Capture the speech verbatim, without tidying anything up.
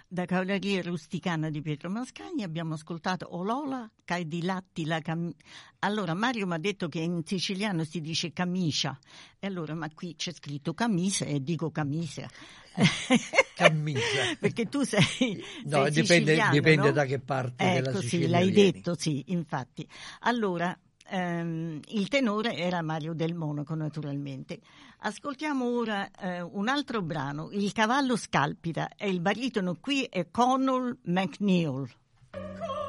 Da Cavalleria Rusticana di Pietro Mascagni abbiamo ascoltato Olola, Cai di Latti la cam... Allora Mario mi ha detto che in siciliano si dice camicia, e allora ma qui c'è scritto camisa e dico camisa. Camisa. Perché tu sei, no, sei dipende, siciliano, dipende no? da che parte ecco, della sì, Sicilia l'hai vieni. detto, sì, infatti. Allora, ehm, il tenore era Mario Del Monaco, naturalmente. Ascoltiamo ora eh, un altro brano, Il cavallo scalpita, e il baritono qui è Conall McNeil.